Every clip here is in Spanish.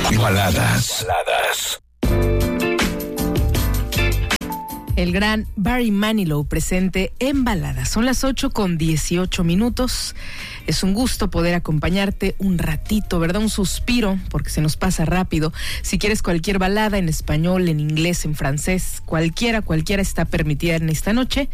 Baladas. El gran Barry Manilow presente en Baladas. Son las 8:18. Es un gusto poder acompañarte un ratito, ¿verdad? Un suspiro, porque se nos pasa rápido. Si quieres cualquier balada en español, en inglés, en francés, cualquiera está permitida en esta noche.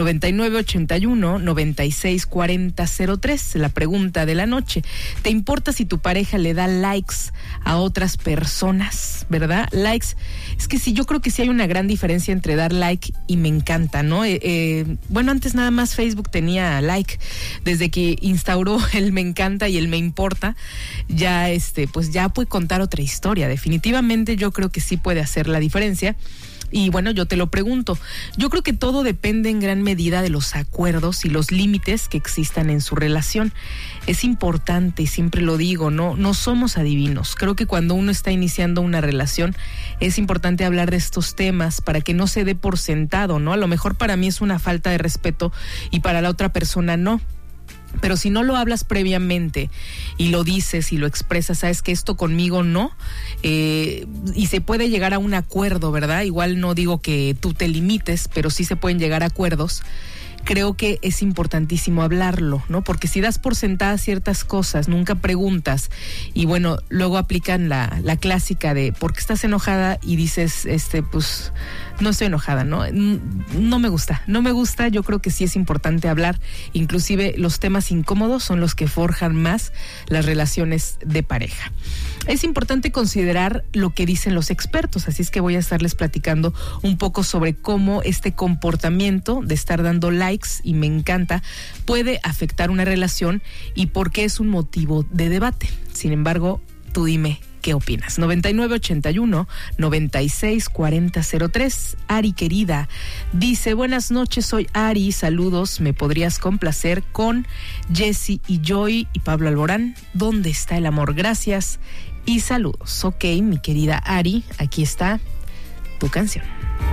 9981-964003. La pregunta de la noche: ¿te importa si tu pareja le da likes a otras personas, verdad? Likes. Es que sí, yo creo que sí hay una gran diferencia entre dar like y me encanta, ¿no? Bueno, antes nada más Facebook tenía like. Desde que instauró el me encanta y el me importa, ya pues ya puede contar otra historia. Definitivamente yo creo que sí puede hacer la diferencia. Y bueno, yo te lo pregunto, yo creo que todo depende en gran medida de los acuerdos y los límites que existan en su relación. Es importante, y siempre lo digo, no somos adivinos. Creo que cuando uno está iniciando una relación es importante hablar de estos temas para que no se dé por sentado, ¿no? A lo mejor para mí es una falta de respeto y para la otra persona no. Pero si no lo hablas previamente y lo dices y lo expresas, sabes que esto conmigo no, y se puede llegar a un acuerdo, ¿verdad? Igual no digo que tú te limites, pero sí se pueden llegar a acuerdos. Creo que es importantísimo hablarlo, ¿no? Porque si das por sentadas ciertas cosas, nunca preguntas, y bueno, luego aplican la clásica de ¿por qué estás enojada? Y dices, pues no estoy enojada, ¿no? No me gusta. Yo creo que sí es importante hablar. Inclusive los temas incómodos son los que forjan más las relaciones de pareja. Es importante considerar lo que dicen los expertos, así es que voy a estarles platicando un poco sobre cómo este comportamiento de estar dando likes y me encanta puede afectar una relación y por qué es un motivo de debate. Sin embargo, tú dime ¿qué opinas? 9981-964003. Ari querida dice: buenas noches, soy Ari, saludos, ¿me podrías complacer con Jessy y Joy y Pablo Alborán? ¿Dónde está el amor? Gracias y saludos. Ok, mi querida Ari, aquí está tu canción.